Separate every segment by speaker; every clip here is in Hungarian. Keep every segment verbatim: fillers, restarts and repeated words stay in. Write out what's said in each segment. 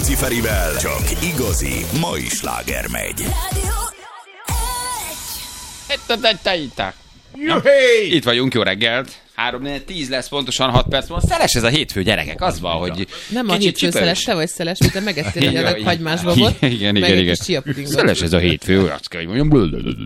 Speaker 1: Rádióci Ferivel csak igazi mai sláger megy.
Speaker 2: Itt vagyunk, jó reggelt. három tíz lesz, pontosan hat perc van. Szeles ez a hétfő, gyerekek. Az van, hogy
Speaker 3: nem a hétfő szeles, te vagy szeles, mint te megettél egy adag hagymásbabot.
Speaker 2: Igen, igen, igen. Szeles ez a hétfő, azt kell, hogy mondjam.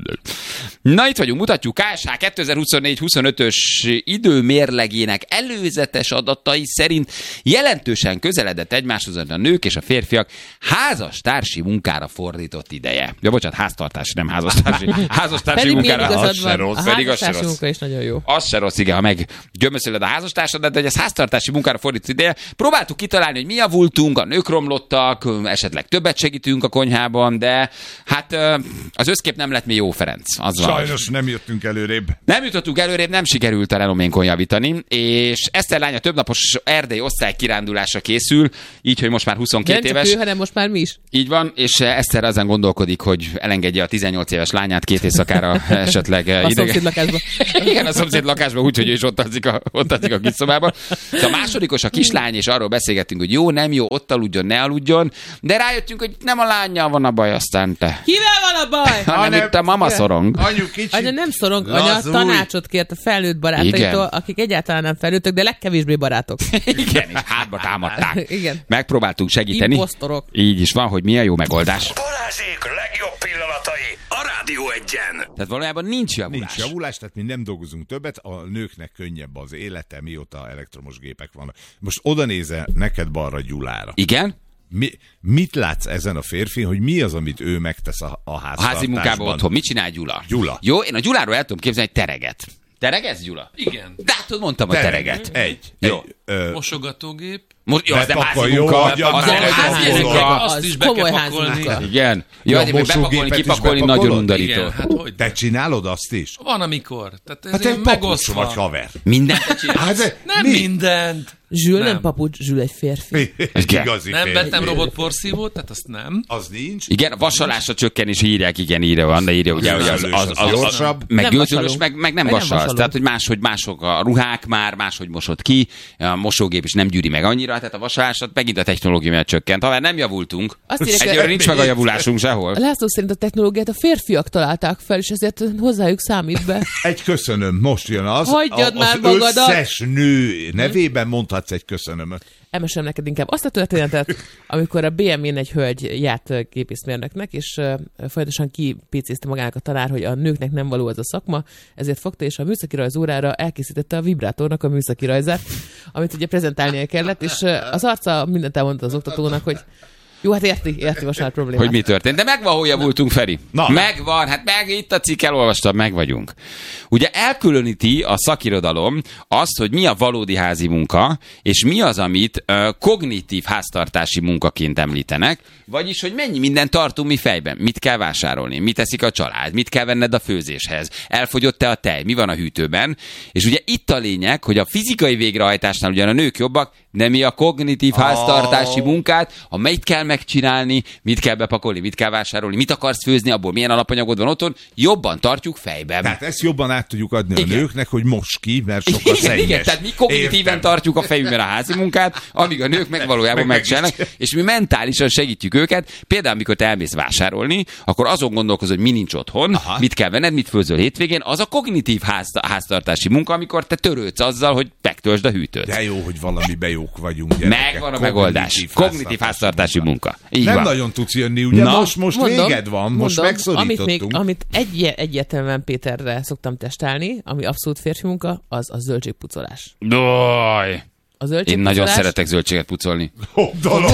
Speaker 2: Na, itt vagyunk, mutatjuk ká es há kétezer-huszonnégy huszonötös időmérlegének előzetes adatai szerint jelentősen közeledett egymáshoz a nők és a férfiak házastársi munkára fordított ideje. Ja, bocsánat, háztartási, nem házastársi. Házastársi munkára.
Speaker 3: Az se rossz. A házastársi munka is nagyon jó.
Speaker 2: Az se rossz, igen, ha meg gyömöszölöd a házastársadat, de hogy ez háztartási munkára fordított ideje. Próbáltuk kitalálni, hogy mi javultunk, a nők romlottak, esetleg többet segítünk a konyhában, de hát az összkép nem lett mi jó, Ferenc. Az van.
Speaker 4: Sajnos nem jöttünk előrébb.
Speaker 2: Nem jutottunk előrébb, nem sikerült a renoménkon javítani, és Eszter lánya többnapos erdei osztály kirándulásra készül, így, hogy most már huszonkét
Speaker 3: nem
Speaker 2: éves.
Speaker 3: Nem csak ő, hanem most már mi is.
Speaker 2: Így van, és Eszter ezen gondolkodik, hogy elengedje a tizennyolc éves lányát két éjszakára esetleg
Speaker 3: a
Speaker 2: idegen.
Speaker 3: szomszéd lakásba.
Speaker 2: Igen, a szomszéd lakásba, úgyhogy ő is ott alszik a, ott alszik a kis szobában. A másodikos a kislány, és arról beszélgettünk, hogy jó, nem jó, ott aludjon, ne aludjon, de rájöttünk, hogy nem a lányjal van a baj, aztán te.
Speaker 3: Kivel van a baj?
Speaker 2: Hanem itt a mama szorong.
Speaker 4: Anyu kicsit.
Speaker 3: Anya nem szorong, anya tanácsot kért a felnőtt barátaitól, igen, akik egyáltalán nem felnőttek, de legkevésbé barátok.
Speaker 2: Igen, és hátba támadták.
Speaker 3: Igen.
Speaker 2: Megpróbáltunk segíteni.
Speaker 3: Imposztorok.
Speaker 2: Így is van, hogy mi a jó megoldás.
Speaker 1: Balázsék legjobb pillanatai a Rádió Egyen.
Speaker 2: Tehát valójában nincs javulás.
Speaker 4: Nincs javulás, tehát mi nem dolgozunk többet, a nőknek könnyebb az élete, mióta elektromos gépek vannak. Most oda nézel neked balra Gyulára.
Speaker 2: Igen?
Speaker 4: Mi, mit látsz ezen a férfi, hogy mi az, amit ő megtesz a, a háztartásban?
Speaker 2: A házi munkában otthon. Mit csinál Gyula?
Speaker 4: Gyula.
Speaker 2: Jó, én a Gyuláról el tudom képzelni, hogy tereget. Teregetsz, Gyula?
Speaker 5: Igen.
Speaker 2: De hát tudod, mondtam, hogy tereget.
Speaker 4: Egy.
Speaker 2: Jó.
Speaker 4: Egy, ö,
Speaker 5: Mosogatógép.
Speaker 2: Most, jó, az nem házi
Speaker 4: jó,
Speaker 2: munka.
Speaker 4: adja,
Speaker 2: Az
Speaker 4: már
Speaker 2: nem házi
Speaker 4: az
Speaker 2: munka.
Speaker 5: Azt is be
Speaker 3: komoly
Speaker 5: kell
Speaker 3: házi
Speaker 5: pakolni.
Speaker 3: munka.
Speaker 2: Igen. Jó,
Speaker 4: Ja,
Speaker 2: egyébként bepakolni,
Speaker 4: mosógépet is
Speaker 2: kipakolni
Speaker 4: bepakolod?
Speaker 2: nagyon undorító.
Speaker 5: Igen, hát hogy?
Speaker 4: te csinálod azt is?
Speaker 5: Van amikor. Tehát ez
Speaker 4: Hát
Speaker 5: ilyen
Speaker 4: egy papucs
Speaker 5: megosztva.
Speaker 4: vagy haver.
Speaker 2: Mindent te csinálsz.
Speaker 4: Hát de
Speaker 5: Nem
Speaker 4: mi?
Speaker 5: mindent.
Speaker 3: Zsül nem,
Speaker 5: Nem.
Speaker 3: papucs, Zsül egy férfi.
Speaker 4: Egy igazi
Speaker 5: Nem
Speaker 4: férfi.
Speaker 5: vettem robotporszívót, tehát azt nem.
Speaker 4: Az nincs.
Speaker 2: Igen, a vasalásra csökken is írják, igen, írja van, de írja, ugye, hogy az, az, az, az,
Speaker 4: gyorsabb.
Speaker 2: meg
Speaker 3: Nem
Speaker 2: gőzölös,
Speaker 3: vasalunk.
Speaker 2: meg, meg nem
Speaker 3: Meg nem
Speaker 2: vasalsz.
Speaker 3: vasalunk.
Speaker 2: Tehát, hogy máshogy mások a ruhák már, máshogy mosod ki, a mosógép is nem gyűri meg annyira, tehát a vasalásat megint a technológia miatt csökkent. Ha már nem javultunk,
Speaker 3: Azt írják,
Speaker 2: egyre nincs meg a javulásunk sehol.
Speaker 3: László szerint a technológiát a férfiak találták fel, és ezért hozzájuk számít be.
Speaker 4: Egy köszönöm, most jön az.
Speaker 3: Hagyjad
Speaker 4: a,
Speaker 3: már
Speaker 4: az
Speaker 3: magadat.
Speaker 4: összes nő nevében mondhatsz egy köszönömöt.
Speaker 3: Emesem neked inkább azt a történetet, amikor a bé em vén egy hölgy járt gépészmérnöknek, és uh, folyamatosan kipécézte magának a tanár, hogy a nőknek nem való ez a szakma, ezért fogta, és a műszaki rajz órára elkészítette a vibrátornak a műszaki rajzát, amit ugye prezentálnia kellett, és uh, az arca mindent elmondta az oktatónak, hogy jó, hát érti, érti most már problémát.
Speaker 2: Hogy mi történt. De megvan, hol javultunk, Feri.
Speaker 4: Na.
Speaker 2: Megvan, hát meg itt a cikk, elolvastam, meg vagyunk. Ugye elkülöníti a szakirodalom azt, hogy mi a valódi házi munka, és mi az, amit uh, kognitív háztartási munkaként említenek, vagyis, hogy mennyi mindent tartunk mi fejben. Mit kell vásárolni, mit teszik a család, mit kell venned a főzéshez, elfogyott-e a tej, mi van a hűtőben. És ugye itt a lényeg, hogy a fizikai végrehajtásnál ugyan a nők jobbak, de mi a kognitív háztartási munkát, amelyet kell megcsinálni, mit kell bepakolni, mit kell vásárolni, mit akarsz főzni, abból milyen alapanyagod van otthon, jobban tartjuk fejben.
Speaker 4: Tehát ezt jobban át tudjuk adni
Speaker 2: Igen.
Speaker 4: a nőknek, hogy most ki, mert sokkal
Speaker 2: Igen,
Speaker 4: szennyes.
Speaker 2: igen, tehát mi kognitíven
Speaker 4: Értem.
Speaker 2: tartjuk a fejünkben a házi munkát, amíg a nők meg valójában megcsinálnak, és mi mentálisan segítjük őket. Például, amikor te elmész vásárolni, akkor azon gondolkozol, hogy mi nincs otthon,
Speaker 4: Aha.
Speaker 2: mit kell venned, mit főzöl hétvégén, az a kognitív ház, háztartási munka, amikor te törődsz azzal, hogy megtöltsd a hűtőt.
Speaker 4: De jó, hogy valamiben jók vagyunk, gyerekek.
Speaker 2: Megvan a megoldás. Kognitív háztartási munka. Így
Speaker 4: Nem
Speaker 2: van.
Speaker 4: nagyon tudsz jönni, ugye?
Speaker 2: Na.
Speaker 4: most most véged van, most
Speaker 3: mondom,
Speaker 4: megszorítottunk.
Speaker 3: Amit, még, amit egy, egyértelműen Péterre szoktam testálni, ami abszolút férfi munka, az a zöldségpucolás.
Speaker 2: Doj.
Speaker 3: A
Speaker 2: Én
Speaker 3: zöldségpucolás...
Speaker 2: nagyon szeretek zöldséget pucolni.
Speaker 4: Ó, dolog.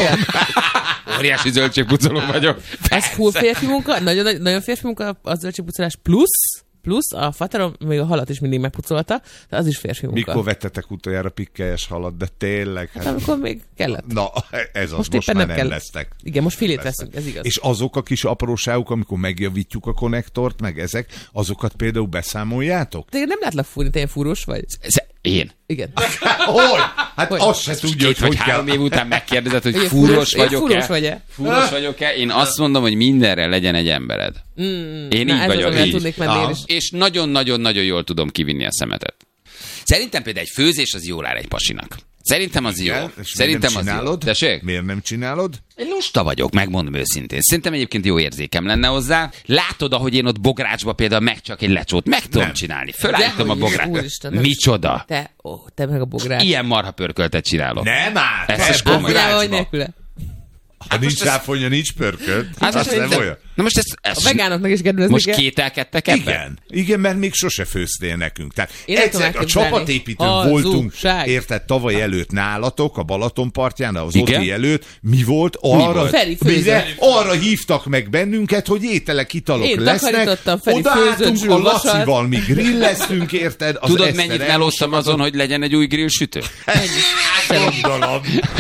Speaker 2: Óriási zöldségpucoló vagyok.
Speaker 3: Ez full férfi munka, nagyon, nagyon férfi munka a zöldségpucolás, plusz, plusz a faterom még a halat is mindig megpucolta, de az is férfi munka.
Speaker 4: Mikor vettetek utoljára pikkelyes halat, de tényleg?
Speaker 3: Hát amikor még kellett.
Speaker 4: Na, ez az,
Speaker 3: Most
Speaker 4: most,
Speaker 3: éppen
Speaker 4: már
Speaker 3: nem
Speaker 4: nem
Speaker 3: kell.
Speaker 4: lesznek.
Speaker 3: Igen, most filét veszünk, ez igaz.
Speaker 4: És azok a kis apróságok, amikor megjavítjuk a konnektort, meg ezek, azokat például beszámoljátok?
Speaker 3: De nem látlak fúrni, te ilyen fúrós vagy?
Speaker 2: Ez én.
Speaker 3: Igen.
Speaker 4: Hogy? Hát
Speaker 3: Hogy?
Speaker 4: azt se tudja, hogy
Speaker 2: Két vagy
Speaker 4: hogy
Speaker 2: három
Speaker 4: kell.
Speaker 2: év után megkérdezed, hogy
Speaker 3: Igen,
Speaker 2: fúros
Speaker 3: fúros-
Speaker 2: vagyok-e?
Speaker 3: fúros vagy-e?
Speaker 2: Fúros vagyok-e? Én azt mondom, hogy mindenre legyen egy embered.
Speaker 3: Mm,
Speaker 2: Én
Speaker 3: na,
Speaker 2: így
Speaker 3: ez
Speaker 2: vagyok.
Speaker 3: az, amivel
Speaker 2: így.
Speaker 3: tudnék menni én is.
Speaker 2: És nagyon-nagyon-nagyon jól tudom kivinni a szemetet. Szerintem például egy főzés az jól áll egy pasinak. Szerintem az jó.
Speaker 4: Igen, és
Speaker 2: Szerintem
Speaker 4: miért
Speaker 2: az
Speaker 4: nem
Speaker 2: jó.
Speaker 4: csinálod?
Speaker 2: Tessék?
Speaker 4: Miért nem csinálod?
Speaker 2: Én lusta vagyok, megmondom őszintén. Szerintem egyébként jó érzékem lenne hozzá. Látod, ahogy én ott bográcsba például meg csak egy lecsót meg tudom
Speaker 4: Nem.
Speaker 2: csinálni. Fölállítom a
Speaker 3: Dehogy,
Speaker 2: bográcsba.
Speaker 3: úristen, nem-
Speaker 2: Micsoda?
Speaker 3: Te, ó, te meg a bogrács.
Speaker 2: Ilyen marha pörköltet csinálok.
Speaker 4: Nem áll!
Speaker 2: Ez
Speaker 4: te
Speaker 2: is komoly.
Speaker 3: Figyelj, hogy
Speaker 4: bográcsba.
Speaker 3: nélküle.
Speaker 4: Ha nincs ráfonya, nincs pörkölt.
Speaker 2: Hát
Speaker 4: Az
Speaker 2: ez
Speaker 4: nem
Speaker 2: nem-
Speaker 4: olyan.
Speaker 2: Na most ez, ez
Speaker 3: A vegánoknak is kedvezni
Speaker 2: most
Speaker 3: kell.
Speaker 2: kételkedtek ebben?
Speaker 4: Igen, igen, mert még sose főztél nekünk. Tehát
Speaker 3: Én nem
Speaker 4: egyszer
Speaker 3: tudom
Speaker 4: a
Speaker 3: elképzelni.
Speaker 4: csapatépítőn
Speaker 3: Hazugság.
Speaker 4: voltunk, érted, tavaly előtt nálatok, a Balaton partján, az
Speaker 2: Igen?
Speaker 4: Oti előtt. Mi volt? Arra,
Speaker 2: volt?
Speaker 3: Feri főzött.
Speaker 4: mire? Arra hívtak meg bennünket, hogy ételek, italok
Speaker 3: Én
Speaker 4: lesznek.
Speaker 3: takarítottam, Feri
Speaker 4: Odaálltunk
Speaker 3: főzött,
Speaker 4: a
Speaker 3: Zsül vasalt.
Speaker 4: Lacival, mi grilleztünk, érted? Az
Speaker 2: Tudod,
Speaker 4: Eszter
Speaker 2: mennyit
Speaker 4: elmosogatott.
Speaker 2: melóztam azon, hogy legyen egy új grillsütő?
Speaker 4: Gondolom.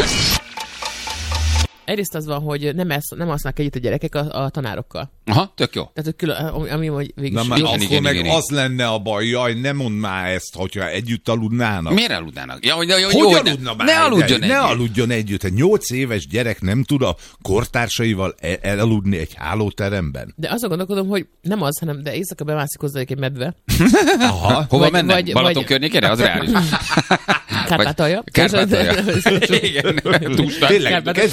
Speaker 3: Egyrészt az van, hogy nem, esz, nem asznak együtt a gyerekek a, a tanárokkal.
Speaker 2: Aha, tök jó.
Speaker 3: Tehát, hogy külön, ami, ami hogy végig
Speaker 4: Na
Speaker 3: is
Speaker 4: már
Speaker 3: jó.
Speaker 2: igen,
Speaker 4: akkor
Speaker 2: igen,
Speaker 4: meg
Speaker 2: igen, igen.
Speaker 4: az lenne a baj, jaj, ne mondd már ezt, hogyha együtt aludnának.
Speaker 2: Miért aludnának? Ja, hogy, hogy,
Speaker 4: Hogy
Speaker 2: jó, hogy
Speaker 4: aludna
Speaker 2: ne,
Speaker 4: már?
Speaker 2: ne aludjon
Speaker 4: Ne
Speaker 2: együtt.
Speaker 4: aludjon együtt. Egy nyolc éves gyerek nem tud a kortársaival el- elaludni egy hálóteremben.
Speaker 3: De azon gondolkodom, hogy nem az, hanem de éjszaka bemászik hozzájuk egy medve.
Speaker 4: Aha.
Speaker 2: Hova
Speaker 3: Vagy-
Speaker 2: mennek?
Speaker 3: vagy-
Speaker 2: Balaton
Speaker 3: vagy-
Speaker 2: környékére? Az reális.
Speaker 3: Kárpátalja.
Speaker 2: Kárpátalja.
Speaker 3: És-
Speaker 2: Igen. Túlsnak.
Speaker 4: Tényleg,
Speaker 3: Kárpát-
Speaker 4: kezd